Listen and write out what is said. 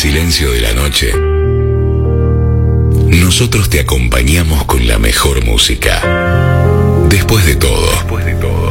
silencio de la noche, nosotros te acompañamos con la mejor música. Después de todo.